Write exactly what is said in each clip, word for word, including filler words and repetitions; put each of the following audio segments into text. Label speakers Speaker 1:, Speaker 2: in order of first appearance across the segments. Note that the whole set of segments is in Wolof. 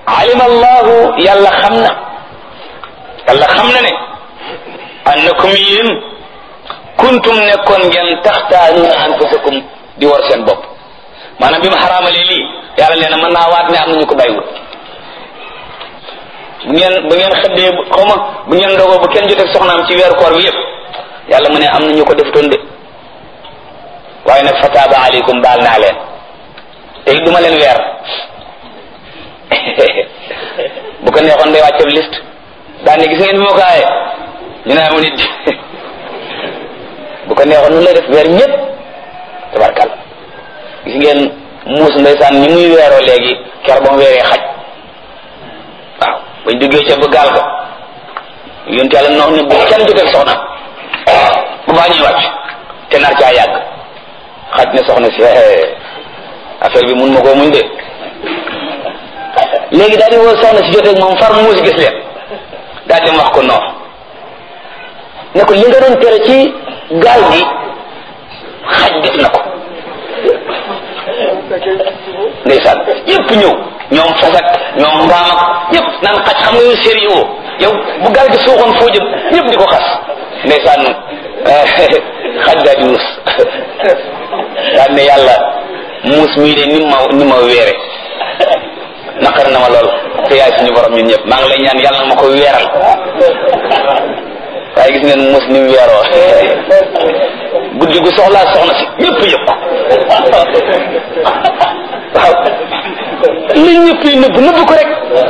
Speaker 1: alima allahu yàlla xam na yàlla xam na ne annakum yéen kuntum nekkoon ngeen taxtaanuna anfusakum di war seen bopp maanaam bi mu xaraamalee lii yàlla nee na mën naa waat ne am nañu ko bàyyiwul bu ngeen bu ngeen xëddee xaw ma bu ngeen ndogoo bu kenn joteeg soxnaam ci weeru koor bi yëpp yàlla mu ne am nañu ko defutoon de waaye nag fataaba aleykum baal naa leen te duma leen weer bu ko neexoon day wàcceeb liste daan ne gis ngeen bi ma ko aaye ñu ne amu nit bu ko neexoon nu lay def weer ñëpp tabarkal gis ngeen muus ndeysaan ñi muy weeroo léegi ker ba mu weeree xaj waaw bañ duggee ca ba gaal ga yonent yàlla nox ne bu kenn jotee soxna bu baa ñuy wàcc te nar caa yàgg xaj ne soxna si affaire bi mun ma koo muñ de léegi daal di woo soxna si jotee moom far muus gis leen daal di wax ko noonu ne ko li nga doon tere ci gaal gi xaj def na ko ndeysaan yépp ñëw ñoom fasak ñoom mbaam ak yépp naan xaj xam nga yow sérieux yow bu gaal gi suuxoon foo jëm ñépp di ko xas ndeysaan xaj daal di wus daal ne yàlla muus mii de ni ma ni ma weere naqar na ma lool te yaay suñu borom ñun ñëpp maa ngi lay ñaan yàlla na ma ko weeral waaye gis ngeen muus ni mu weeroo guddi gu soxlaa soxna si ñëpp yëpp waaw li ñëpp yi nëbb nëbb ko rek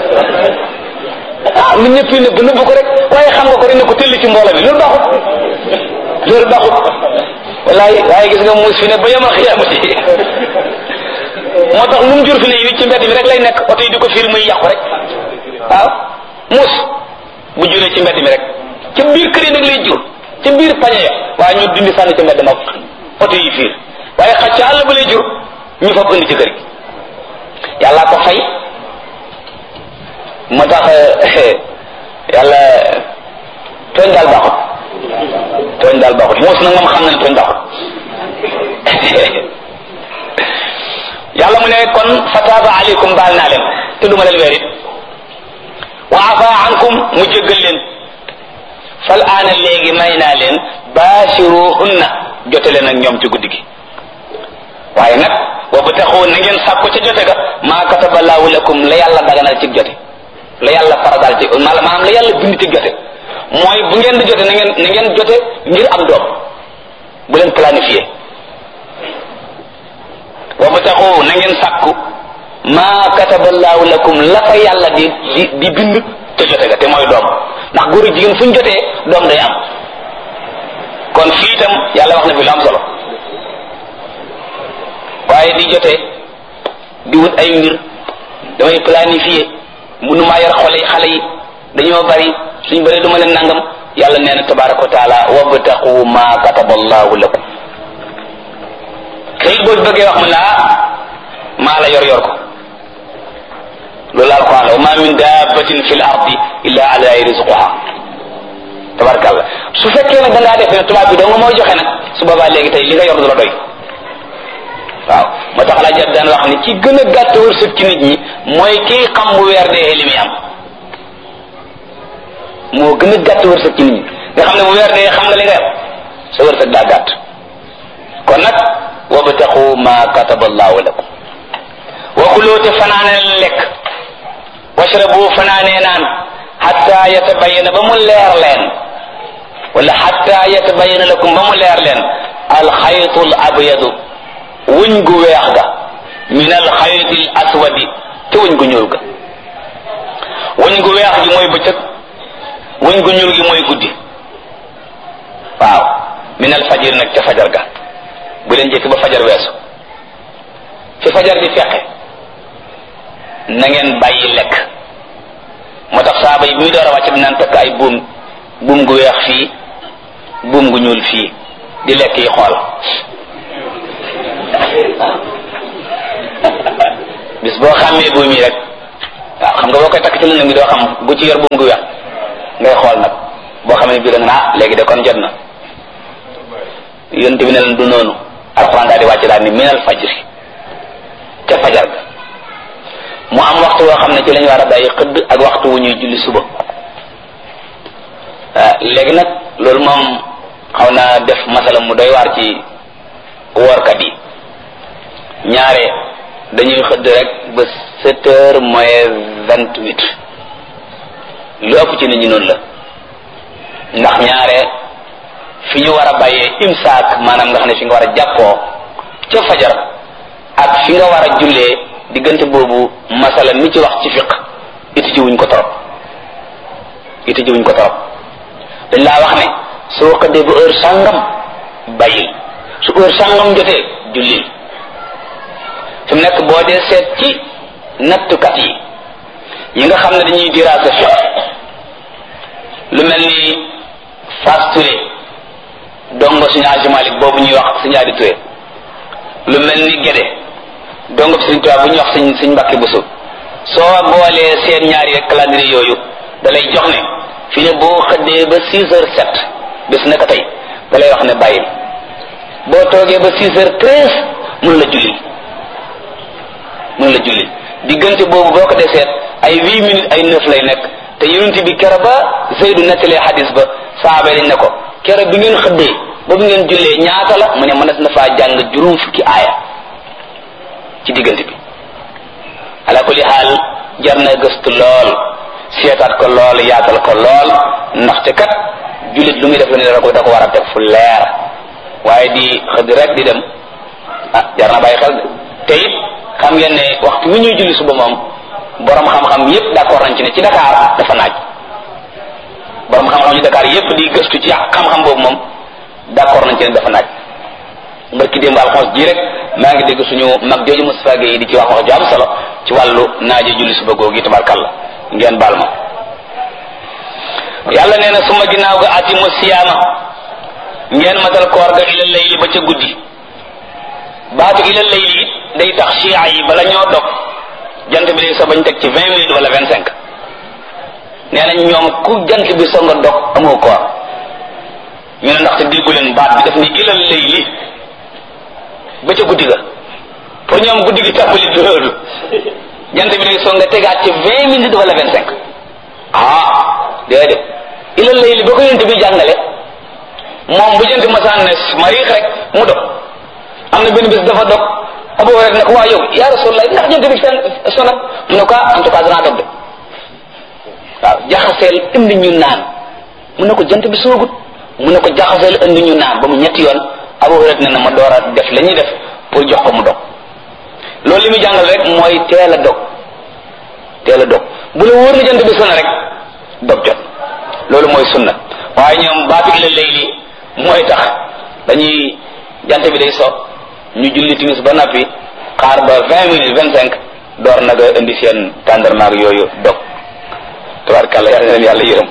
Speaker 1: ah li ñëpp yi nëbb nëbb ko rek waaye xam nga ko rek ne ko tëll ci mbooloo bi loolu baaxut loolu baaxut wallaay waaye gis nga muus fi ne ba yama xiyaamati moo tax lu mu jur fi ne yi ci mbedd mi rek lay nekk oto yi di ko fiir muy yàqu rek waaw muus bu juree ci mbedd mi rek ca biir kër yi nag lay jur ca biir pañe ya waaye ñu dindi sànni ca mbedd ma oto yi fiir waaye xaj ca àll ba lay jur ñu fab indi ci kër gi yàllaa ko fay moo tax yàlla tooñ daal baaxut tooñ daal baaxut muus nag moom xam na ne tooñ baaxut yàlla mu ne kon fataaba aleykum baal naa leen te duma leen weer it wa afa ankum mu jéggal leen fal aana léegi may naa leen baashiruhunna jote leen ak ñoom ci guddi gi waaye nag wa bataxu na ngeen sàkku ca jote ga maa kataba laahu lakum la yàlla daganal ci jote la yàlla faradal ci maanaam la yàlla bind ci jote mooy bu ngeen di jote na ngeen na ngeen jote ngir am doom bu leen planifié wa bataxu na ngeen sàkku maa kataba laahu lakum la fa yàlla di di di bind ca jote ga te mooy doom ndax góor ak jigéen fu ñu jotee doom day am kon fii itam yàlla wax na fi lu am solo waaye di jotee di wut ay mbir damay planifier mënumaa yor xole yi xale yi dañoo bari suñ bari duma leen nangam yàlla nee na tabaraka wa taala wabtaqu ma kataballahu lakum kayit boo bëggee wax mu laa maa la yor yor ko loolu la alquran la wa ma min dabbatin fil ardi illa ala rizquha tabarakallah su fekkee nag da ngaa def ne tubaab bi doo nga mooy joxe nag su boobaa léegi tey li nga yor du la doy waaw moo tax laa jot daan wax ni ci gën a gàtt wërsëg ci nit ñi mooy kii xam bu weer dee li muy am moo gën a gàtt wërsëg ci nit ñi nga xam ne bu weer dee xam nga li nga am sa wërsëg daa gàtt kon nag wabtaqu ma kataba allahu lakum wa kulu te fanaane lekk washrabu fanaane naan hatta yatabayyana ba mu leer leen wala hatta yatabayyana lakum ba mu leer leen alxaytul abyadu wuñ gu weex ga min alxaytil aswadi te wuñ gu ñuul ga wuñ gu weex gi mooy bëccëg wuñ gu ñuul gi mooy guddi waaw min alfajir nag ca fajar ga bu leen jëkk ba fajar weesu fi fajar di feqe na ngeen bàyyi lekk moo tax saaba yi bi muy door a wàcc bi naan takk ay buum buum gu weex fii buum gu ñuul fii di lekk yi xool bis boo xàmmee buum yi rek waaw xam nga boo koy takk ci lëndëm gi doo xam bu ci yor buum gu weex ngay xool nag boo xam ne bii da nga ah léegi de kon jot na yonent bi ne leen du noonu alxuraan daal di wàcc daal ni minal fajri ca fajar ga mu am wax waxtu woo xam ne ci lañu war a bàyyi xëdd ak waxtu wu ñuy julli suba léegi nag loolu moom xaw naa def masala mu doy waar ci woorkat yi ñaare dañuy xëdd rek ba sept heures moins vingt huit lu ëpp ci nit ñi noonu la ndax ñaare fi ñu war a bàyyee imsaak maanaam nga xam ne fi nga war a jàppoo ca fajar ak fi nga war a jullee diggante boobu masala mi ci wax ci fiq iti ji wuñ ko torop iti ji wuñ ko torop dañ laa wax ne soo xëddee ba heure sàngam bàyyil su heure sàngam jotee jullil fi mu nekk boo dee seet ci nattukat yi yi nga xam ne dañuy diraasa fiq lu mel ni Fass Touré dongo suñu Aji Malik boobu ñuy wax suñu Adi Touré lu mel ni Gédé dongo suñu tubaab bu ñuy wax suñ suñ Mbàkke Buso soo boolee seen ñaari rek calendrier yooyu da lay jox ne fi ne boo xëddee ba six heures sept bis naka tey da lay wax ne bàyyil boo toogee ba six heures treize mun la julli mun la julli diggante boobu boo ko dee seet ay huit minutes ay neuf lay nekk te yonent bi kero ba Zeydu nettalee xadis ba saaba dañ ne ko kero bi ngeen xëddee ba bi ngeen jullee ñaata la mu ne mënees na faa jàng juróom fukki aaya ci diggante bi ala kulli xaal jar na gëstu lool seetaat ko lool yaatal ko lool ndaxte kat jullit lu muy def la ne da ko da ko war a teg fu leer waaye di xëdd rek di dem ah jar na bàyyi xel de te it xam ngeen ne waxtu wi ñuy julli suba moom borom xam-xam yépp d'accord nañ ci ne ci Dakar dafa naaj borom xam-xam ci Dakar yépp di gëstu ci xam-xam boobu moom d'accord nañ ci ne dafa naaj barki démb alxames ji rek maa ngi dégg suñu mag jooju Moustapha Gueye di ci wax wax ju am solo ci wàllu naaje julli suba googu tabarkalla ngeen baal ma yàlla nee na suma ginnaaw ga atimu siyaama ngeen matal koor ga ila layli ba ca guddi baatu ila layli it day tax chia yi bala ñoo dog jant bi day so bañ teg ci vingt minutes wala vingt cinq nee nañ ñoom ku jant bi so nga dog amoo koor ñu ne ndaxte déggu leen baat bi daf ni ila layli ba ca guddi ga pour ñoom guddi gi tàmbali loolu jant bi day so nga tegaat ci vingt minutes wala vingt cinq ah déedéet ila layli ba ko yent bi jàngale moom bu jant masaan ne mariix rek mu dog am na benn bés dafa dog Abu Hurayra ne ko waa yow yaa Rasulullah ndax jant bi seen sonal mu ne ko en tout cas danaa dog de waaw jaxaseel indi ñu naan mu ne ko jant bi soogut mu ne ko jaxaseel indi ñu naan ba mu ñetti yoon Abu Hurayra ne na ma door a def la ñuy def pour jox ko mu dog loolu li muy jàngal rek mooy teel a dog teel a dog bu la wóor na jant bi sona rek dog jot loolu mooy sunna waaye ñoom baatu ila layli mooy tax dañuy jant bi day so ñu julli timis ba nappi xaar ba vingt minutes vingt cinq door nag a indi seen tàndarmaag yooyu dog tabarkàlla yàlla leen yàlla yërëm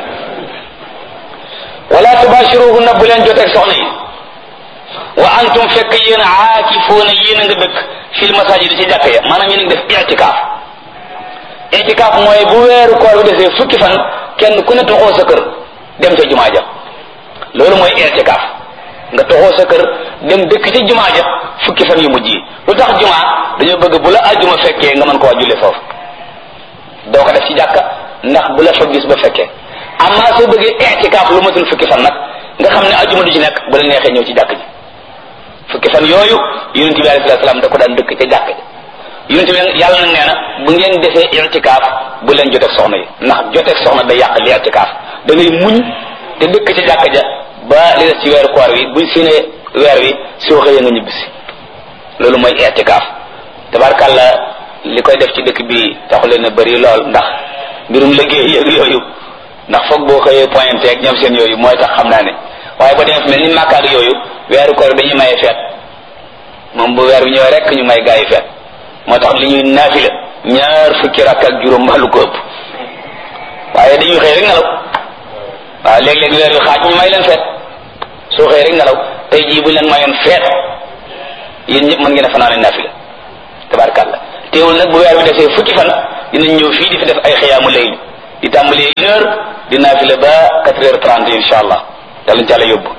Speaker 1: wala tubashiruhunna bu leen joteeg soxna yi wa antum fekk yéen aakifuuna yéen a nga dëkk fil masajid ci jàkk ya maanaam yéen a ngi def i'tikaaf i'tikaaf mooy bu weeru koor bi defee fukki fan kenn ku ne toxoo sa kër dem ca jumaa ja loolu mooy i'tikaaf nga toxoo sa kër dem dëkk ci jumaa ja fukki fan yu mujj yi lu tax jumaa dañoo bëgg bu la aljuma fekkee nga mën koo jullee foofu doo ko def ci jàkka ndax bu la fa gis ba fekkee amma soo bëggee i'tikaaf lu matul fukki fan nag nga xam ne aljuma du ci nekk bu la neexee ñëw ci jàkk ji fukki fan yooyu yonent bi alayhi salaam da ko daan dëkk ca jàkk ji yonent bi yàlla nag nee na bu ngeen defee i'tikaaf bu leen joteeg soxna yi ndax joteeg soxna day yàq li i'tikaaf da ngay muñ te dëkk ca jàkk ja ba li des ci weeru koor wi buñ séenee weer wi soo xëyee nga ñibbisi loolu mooy i'tikaaf tabarkàlla li koy def ci dëkk bi taxu leen a bëri lool ndax mbirum liggéey yëg yooyu ndax foog boo xëyee pointé ak ñoom seen yooyu mooy tax xam naa ne waaye ba demee fi mel ni màkkaat yooyu weeru koor dañuy maye feet moom bu weer bi ñëwee rek ñu may gaa yi feet moo tax li ñuy naafila ñaar fukki rakk ak juróom mbaa lu ko ëpp waaye dañuy xëy rek nelaw waaw léeg-léeg weer bi xaaj ñu may leen feet soo xëy rek nelaw tey jii buñ leen mayoon feet yéen ñëpp mën ngeen a fanaane naafila tabarkàlla teewul nag bu weer bi defee fukki fan dinañ ñëw fii di fi def ay xiyaamu layl di tàmbalee une heure di naafila ba quatre heures trente insha allah yàlla ci yàlla yóbbu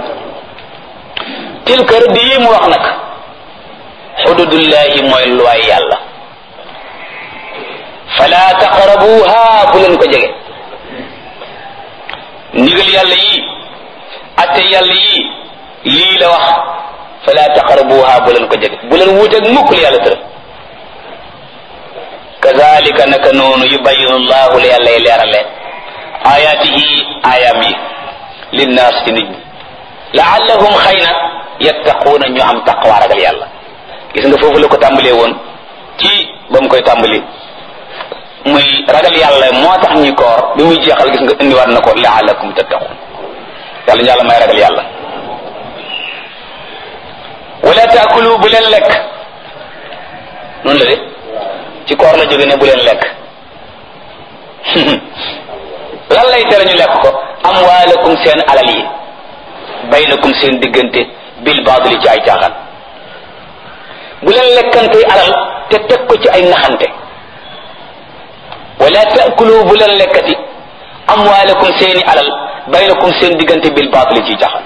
Speaker 1: tilka rëdd yi mu wax nag xududullahi mooy luwaay yàlla fala taqrabuha bu leen ko jege ndigal yàlla yi atte yàlla yi lii la wax fala taqrabuha bu leen ko jege bu leen wuuteeg mukk li yàlla tëral kazalika naka noonu yubayinu llahu li yàlla y leerale ayatihi ayam yi linnaas ci nit ñi laallahum xëy na yattaquuna ñu am taqwa ragal yàlla gis nga foofu la ko tàmbalee woon ci ba mu koy tàmbali muy ragal yàlla moo tax ñi koor bi muy jeexal gis nga indiwaat na ko laallakum tattaqun yàlla ñu yàlla may ragal yàlla wala taakulu bu leen lekk noonu la de ci koor la jóge ne bu leen lekk lan lay tere ñu lekk ko amwaalakum seen alal yi baynakum seen diggante bil baadili ci ay caaxaan bu leen lekkante alal te teg ko ci ay naxante wala taakulu bu leen lekkati amwaalakum seeni alal baynakum seen diggante bil baadili ci caaxaan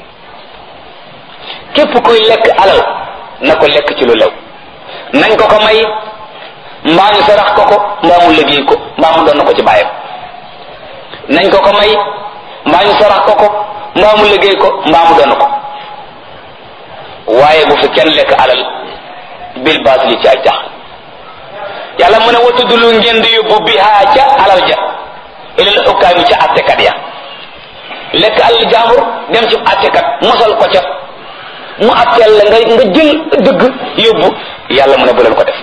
Speaker 1: képp kuy lekk alal na ko lekk ci lu lew nañ ko ko may mbaa ñu sarax ko ko mbaa mu liggéey ko mbaa mu doon na ko ci bàyyam nañ ko ko may mbaa ñu sarax ko ko mbaa mu liggéey ko mbaa mu doon ko waaye bu fi kenn lekk alal bil baatili ci ay tax yàlla mu ne wa tuddulu ngeen di yóbbu bihaa ca alal ja ilal xukkaami ca attekat ya lekk alal jaambur dem ci attekat mosal ko ca mu atteel la nga nga jël dëgg yóbbu yàlla mu ne bu leen ko def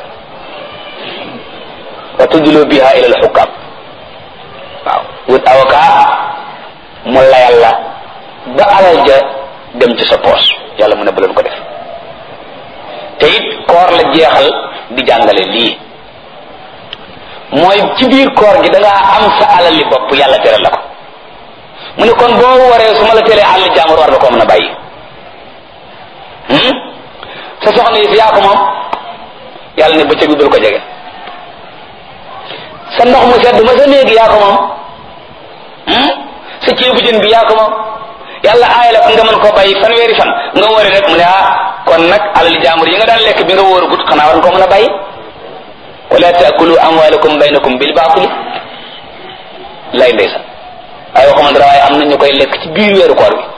Speaker 1: wa tuddulu bihaa ilal xukkaam waaw wut avocat mu layal la ba alal ja dem ci sa poos yàlla mu ne bu leen ko def te it koor la jeexal di jàngale lii mooy ci biir koor gi da ngaa am sa alal li bopp yàlla tere la ko mu ne kon boo waree su ma la teree alal jàmbur war nga ko mën a bàyyi sa soxna yi si yaa ko moom yàlla ne bëccëg bi bul ko jege sa ndox mu sedd ma sa néegi yaa ko moom sa ceebu jën bi yaa ko moom yàlla aay la nga mën koo bàyyi fanweeri fan nga wóore rek mu ne ah kon nag alal jaambur yi nga daan lekk bi nga wóoru gut xanaa war nga koo mën a bàyyi wala taakulu amwalakum baynakum bil baatili lay ndeysaan ay waxuma dara waaye am na ñu koy lekk ci biir weeru koor bi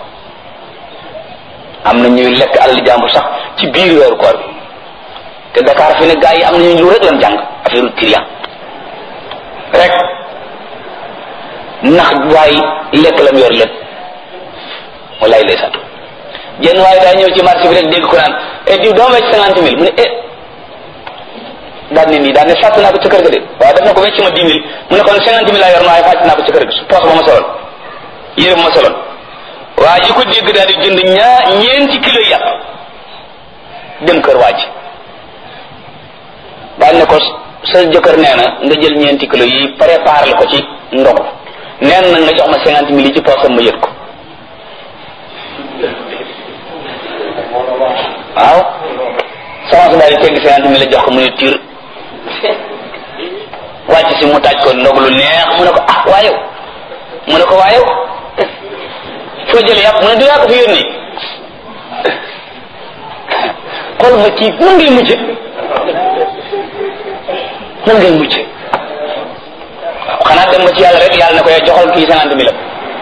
Speaker 1: am na ñuy lekk alal jaambur sax ci biir weeru koor bi te Dakar fi ne gaa yi am na ñu lu rek lan jàng affaire trian rek ndax waay lekk lam yor lépp wallaay ndeysaan jenn waaye daa ñëw ci marché bi rek dégg ko naan e diw doo wecc cinquante mille mu ne eh daal ne nii daal ne fàtt naa ko ca kër ga de waaye daf na ko wecc ma dix mille mu ne kon cinquante mille laa yor waaye fàtt naa ko ca kër ga su poos ba ma soloon yére ba ma soloon waa ji ko dégg daal di jënd ñaa ñeenti kilo yàpp dem kër waa ji daal ne ko sa jëkkër nee na nga jël ñeenti kilo yi préparé ko ci ndogu neen na nga jox ma cinquante mille yi ci poosam ma yët ko waaw sama su daal di tegg cinquante mille jox ko mu ne tiir wàcc si mu taaj ko ndog lu neex mu ne ko ah waayow mu ne ko waayow foo jële yàpp mu ne du yaa ko fi yónni xool ma ci nan ngay mujje nan ngay mujje waaw xanaa dem ba ci yàlla rek yàlla na ko yow joxal kii cinquante mille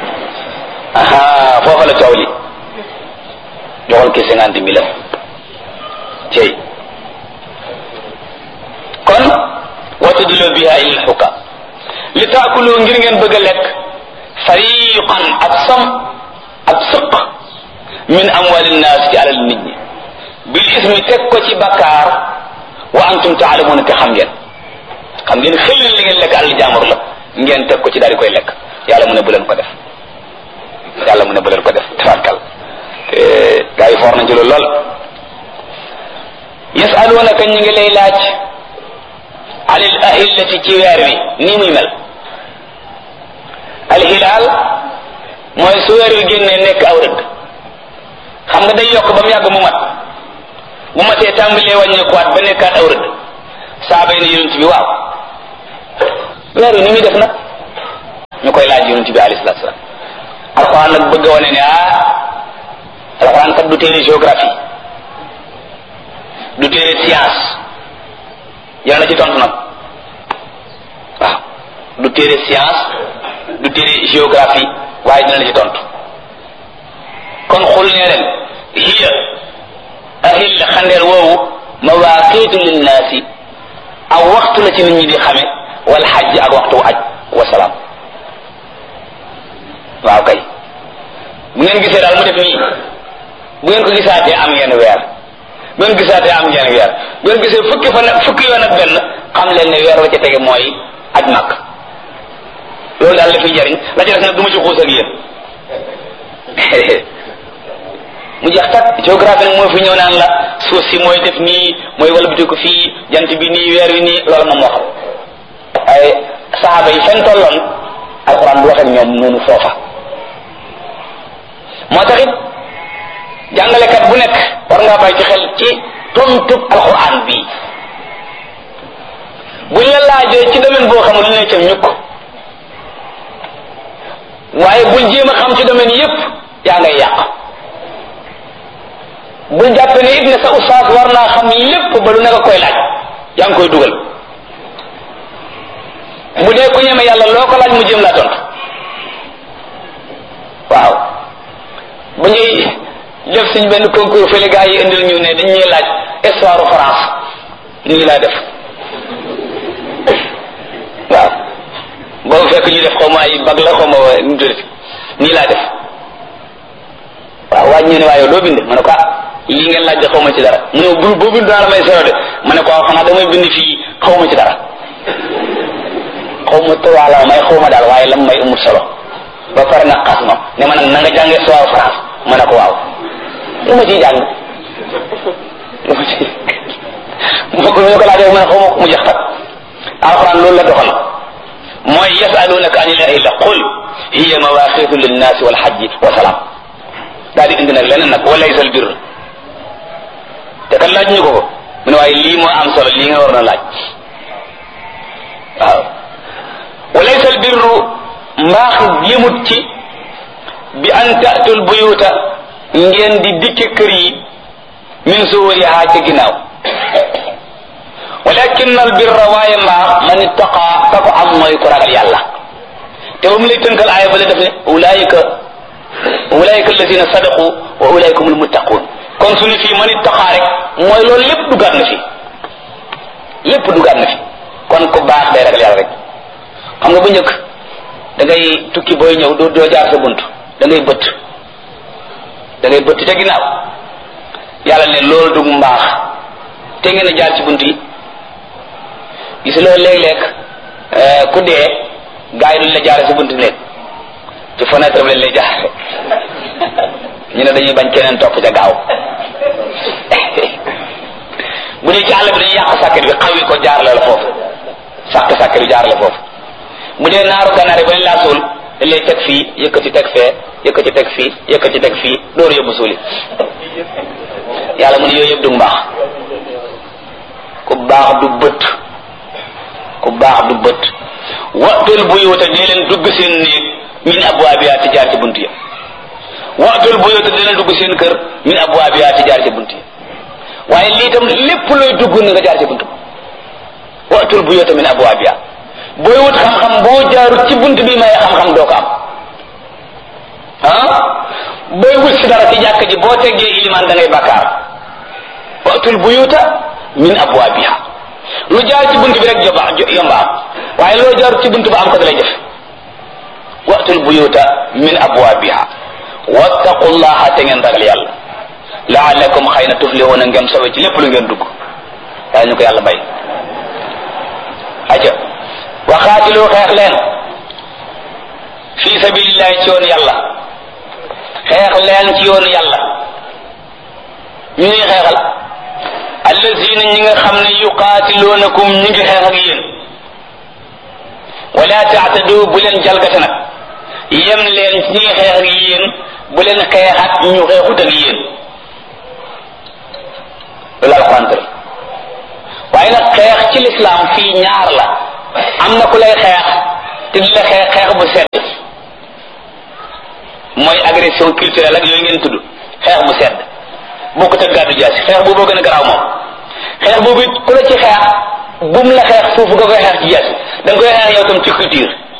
Speaker 1: aha foofa la coow li joxal kii cinquante mille cey kon watudulu biha ilal xukam li taakulu ngir ngeen bëgg a lekk fariqan ab sam ab sëq min amwali nnaas ci alal nit ñi bil ismi teg ko ci bakkaar wa antum taalamuuna te xam ngeen xam ngeen xëy na li ngeen lekk alal jaamur la ngeen teg ko ci daal di koy lekk yàlla mu ne bu leen ko def yàlla mu ne bu leen ko def tafatkal gaa yi foor nañ ci loolu lool yasalunaka ñi ngi lay laaj alil ahillati ci weer wi nii muy mel alhilaal mooy su weer wi génnee nekk aw rëdd xam nga day yokk ba mu yàgg mu mat bu matee tàmbalee wàññeekuwaat ba nekkaat aw rëdd saaba yi ne yonent bi waaw weer wi ni muy def nag ñu koy laaj yonent bi alayhi salaatu salaam alxuraan nag bëgg a wane ne ah alxuraan kat du téere géographie du téere science yàlla na ci tontu nag téere science du téere géographie waaye dina la ci tontu kon xul nee leen hiya ahil xandeer woowu mawaaqiitu linnaasi aw waxtu la ci nit ñi di xame wal xajj ak waxtu wu aj wasalaam. waaw kay bu ngeen gisee daal mu def nii bu ngeen ko gisaatee am ngeen weer bu ngeen gisaatee am ngeen weer bu ngeen gisee fukki fan fukki yoon ak benn xam leen ne weer wa ca tege mooy aj màkk. loolu daal la fiy jariñ la ca des nag du ma ci xuus ak yéen mu jeex tat géographie nag mooy fu ñëw naan la suuf si mooy def nii mooy walbati ko fii jant bi nii weer wi nii loolu moom moo xam ay saxaaba yi fen tolloon alxuraan bu wax ak ñoom noonu foofa. moo taxit jàngalekat bu nekk war ngaa bàyyi ci xel ci tontub alxuraan bii buñ la laajee ci domaine boo xamul lu ne cam ñukk waaye bul jéem a xam ci domaine yépp yaa ngay yàq. bul jàppe ne it ne sa ustaas war naa xam lépp ba lu nekk koy laaj yaa ngi koy dugal. bu dee ku ñeme yàlla loo ko laaj mu jéem laa tontu waaw. bu ñuy def suñ benn concours fële gaa yi indil ñu ne dañ ñuy laaj histoire France nii laa def waaw boobu fekk ñu def xaw ma ay bag la xaw ma nu tuddati nii laa def waaw waaj ñu ne waaye yow doo bind ma ne ko ah lii ngeen laaj de xaw ma ci dara mu ne bu boo bind daana may sero de ma ne ko waaw xanaa damay bind fii xaw ma ci dara xaw ma tuwaala may xaw ma daal waaye lam may amul solo ba pare nag xas ma ne ma nag na nga jàngee histoire France ma ne ko waaw lu ma ciy jàng lu ma ci moo ko ñu ko laajee ma ne xaw ma mu jeex tat alxuraan loolu la doxal mooy yasalunaka anil ahilla qul hiya mawaqitu linnaasi wal hajji wa salaam daal di indi nag leneen nag wa laysa al birr te kan laaj ñu ko ko mu ne waaye lii moo am solo lii nga war na laaj waaw wa laysa al birru mbaax yëmut ci bi an taatul buyuta ngeen di dikke kër yi min suwariha ca ginnaaw walakin al birra waaye mbaax man ittaqa ka ko am mooy ku ragal yàlla te ba mu lay tënkal aaya ba la def ne ulaayika ulaayika alladina sadaqu wa ulaayika humul muttaqun kon suñu fii man ittaqa rek mooy loolu lépp dugaat na fi lépp dugaat na fi kon ku baax day ragal yàlla rek xam nga bu njëkk da ngay tukki booy ñëw doo doo jaar sa bunt da ngay bëtt da ngay bëtt ca ginnaaw yàlla ne loolu dug mbaax te ngeen a jaar ci bunt yi gis loolu léeg-léeg ku dee gaa yi duñ la jaare sa bunt néeg ci fenêtre bi lañ lay jaare ñu ne dañuy bañ keneen topp ca gaaw bu dee ci àll bi dañuy yàq sàkket bi xaw yi ko jaar la la foofu sàkk sàkket bi jaar la foofu bu dee naaru ganaar yi ba ñu laa suul dañ lay teg fii yëkkati teg fee yëkkati teg fii yëkkati teg fii dooru yóbbu suuli yàlla mu ne yooyu yëpp du mbaax ku baax du bët ku baax du bët waxtul buyuuta dee leen dugg seen néeg min abwaabiha ti jaar ci bunt ya waxtul buyuuta dee leen dugg seen kër min abwaabiha ti jaar ci bunt ya waaye lii tam lépp looy dugg na nga jaar ci bunt ba waxtul buyuuta min abwaabiha booy wut xam-xam boo jaarut ci bunt bi maye xam-xam doo ko am ah booy wut si dara ci jàkk ji boo teggee ilimaan da ngay bakkaar waxtul buyuuta min abwaabiha lu jaar ci bunt bi rek joba yomba am waaye loo jaarut ci bunt ba am ko da lay def waxtul buyuuta min abwaabiha wattaqullaha te ngeen ragal yàlla la'allakum xëy na tuflihuna ngeen sowe ci lépp lu ngeen dugg waaye ñu ko yàlla bay aja waxaatilu xeex leen fi sabilillahi ci yoonu yàlla xeex leen ci yoonu yàlla ñu ñuy xeexal allazina ñi nga xam ne yuqaatiluunakum ñi ngi xeex ak yéen wala taatadu bu leen jalgate nag yem leen ci ñi ngi xeex ak yéen bu leen xeexat ñu xeexut ak yéen loolu alquran tëral waaye nag xeex ci lislaam fii ñaar la am na ku lay xeex te di la xeex xeex bu sedd mooy agression culturelle ak yooyu ngeen tudd xeex bu sedd bokkut ak gàddu jaasi xeex boobu gën a garaaw moom xeex boobu it ku la ci xeex bum la xeex foofu nga koy xeex ci jaasi da nga koy xeex yow tam ci culture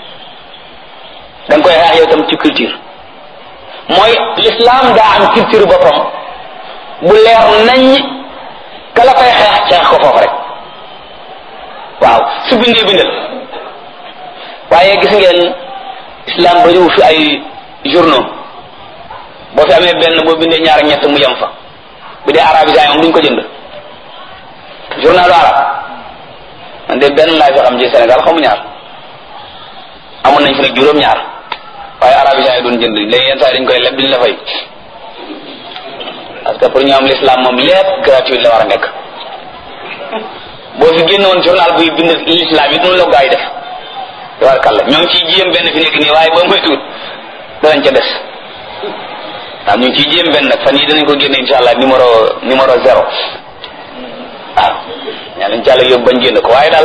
Speaker 1: da nga koy xeex yow tam ci culture mooy l'islam daa am culture boppam bu leer nañ kala fay xeex xeex ko foofu rek waaw su bindee bindal waaye gis ngeen islam bariwu fi ay journaux boo fi amee benn boo bindee ñaar ñett mu yem fa bu dee arabisant moom duñ ko jënd journalu arab man de benn laa fi xam ci Sénégal xamu ñaar amoon nañ fi nag juróom ñaar waaye arabisant yi doon jënd léegi yenn saa yi dañ koy leb diñ la fay parce que pour ñu am l'islam moom lépp gratuit la war a nekk boo fi génnoon journal buy bind l'islam it noonu la gaa yi def tabarkàlla ñoo ngi ciy jéem benn fi nekk nii waaye ba moytuwut danañ ca des waaw ñu ngi ciy jéem benn nag fan yii danañ ko génne insha allah numéro numéro zéro waaw ñaa lañ càlla yóbbu bañ génn ko waaye daal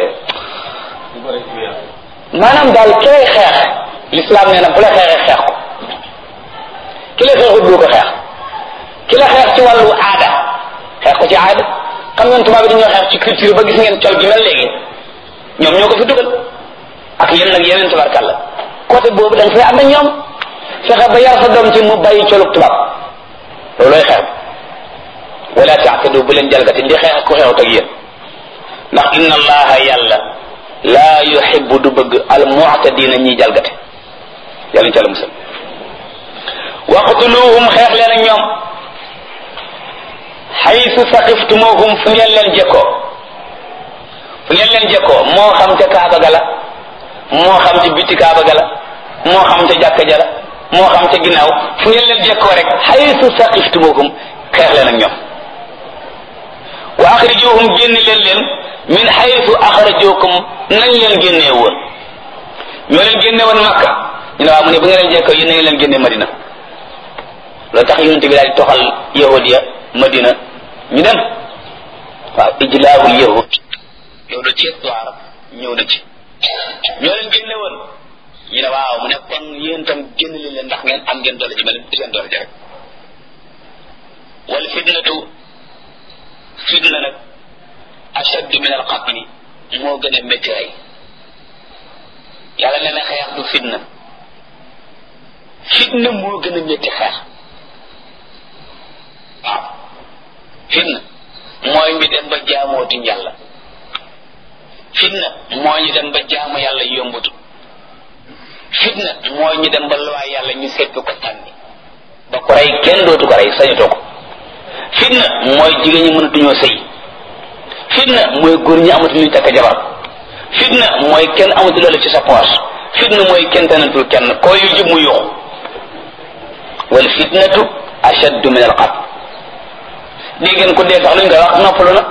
Speaker 1: maanaam daal ki lay xeex l'islam nee na bu la xeexee xeex ko ki la xeexut du ko xeex ki la xeex ci wàllu aada xeex ko ci aada xam ngeen tubaab bi dañoo xeex ci culture ba gis ngeen col gi mel léegi ñoom ñoo ko fi dugal ak yéen nag yeneen tabarkàlla côté boobu da nga fay ànd ak ñoom fexe ba yar sa doom ci mu bàyyi colug tubaab loolooy xeex wala taatadu bu leen jalgati di xeex ku xeexut ak yéen ndax inna allaha yàlla laa yuhibbu du bëgg al mu'tadina ñiy jalgate yàlla ci àlla musal waqtuluhum xeex leen ak ñoom xaytu saqiftumuhum fu ngeen leen jekkoo fu ngeen leen jekkoo moo xam ca kaaba ga la moo xam ci biti kaaba ga la moo xam ca jàkka ja la moo xam ca ginnaaw fu ngeen leen jekkoo rek xaytu saqiftumuhum xeex leen ak ñoom wa axrijuhum génn leen leen min xaytu axrajukum nañ leen génnee woon ñoo leen génne woon Makka ñu ne waaw mu ne bu ngeen leen jekkoo yéen na ngeen leen génne Madina loolu tax yonent bi daal di toxal yahudiya Madina ñu dem waaw ijlaabul yahud yow la ci histoire ñëw na ci ñoo leen génne woon ñu ne waaw mu ne kon yéen tam génn leen leen ndax ngeen am ngeen doole ji mel seen doole ji rek wal fitnatu fitna nag ashaddu min al qatli moo gën a métti rey yàlla nee na xeex du fitna fitna moo gën a métti xeex waaw fitna mooy ñu dem ba jaamooti yàlla fitna mooy ñu dem ba jaamu yàlla yombutu fitna mooy ñu dem ba luwaay yàlla ñu seppi ko tànni ba ko rey kenn dootu ko rey sañatoo ko fitna mooy jigéen ñi mënatuñoo sëy fitna mooy góor ñi amatu luñ takk jabar fitna mooy kenn amatu loolu ci sa poche fitna mooy kenn tanatul kenn koo yu jub mu yuxu wal fitnatu ashaddu min al qatl dégg ngeen ko dee sax luñ koy wax noppalu na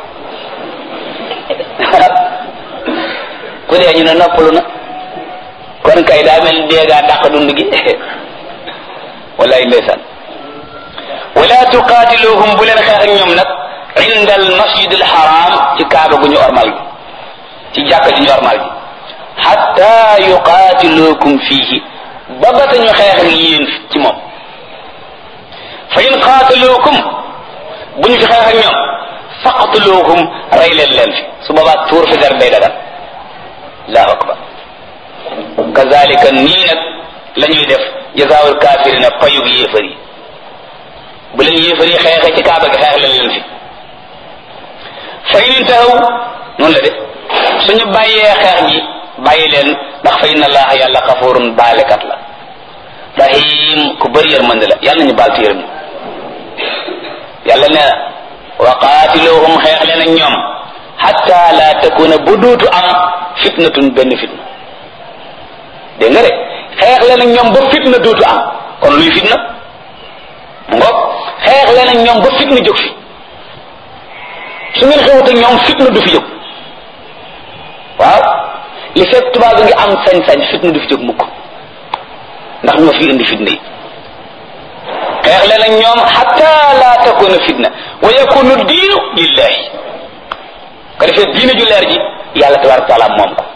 Speaker 1: ku dee ñu ne noppalu na kon kay daa mel dee gaa dàq dund gi wallaay ndeysaan wala tuqaatiluhum bu leen xeex ak ñoom nag inda al masjid al haram ci kaaba gu ñu ormal gi ci jàkka ji ñu ormal gi hatta yuqaatilukum fiihi ba ba ta ñu xeex ak yéen ci moom fa in qaataluukum bu ñu fi xeex ak ñoom faqtuluhum rey leen leen fi su boobaa tuur fi der day dagan allahu akbar kazalika nii nag la ñuy def jazaawul kaafirina payug yéefar yi bu leen yéefar yi xeexee ci kaaba gi xeex leen leen fi fa in intahaw noonu la def suñu bàyyee xeex ji bàyyi leen ndax fa inna allaha yàlla xafurun baalekat la rahim ku bëri yërmande la yàlla nañu baal ci yërëm yàlla nee na wa qaatiluhum xeex leen ak ñoom hatta la takuna bu duutu am fitnatun benn fitna dégg nga de xeex leen ak ñoom ba fitna duutu am kon luy fitna ngoog xeex leen ak ñoom ba fitna jóg fi su ngeen xewut ak ñoom fitna du fi jóg waaw li fekk tubaab ngi am sañ-sañ fitna du fi jóg mukk ndax ñoo fi indi fitna yi xeex leen ak ñoom hatta la takuna fitna wa yakunu diinu lillahi ko defee diine ju leer ji yàlla tabaraka taala moom ko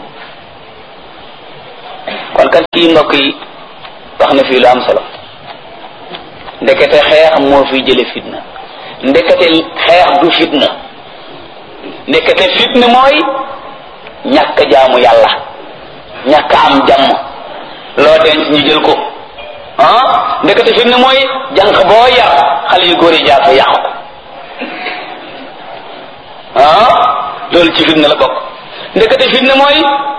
Speaker 1: kon kat kii mbokk yi wax na fii lu am solo ndekete xeex moo fiy jële fitna ndekete xeex du fitna ndekete fitna mooy ñàkk jaamu yàlla ñàkk am jàmm denc ñu jël ko ah ndekete fi mu ne mooy jànq boo yar xale yu góor yi jaar fa yàqu ah loolu ci fi mu ne la bokk ndekete fi mu ne mooy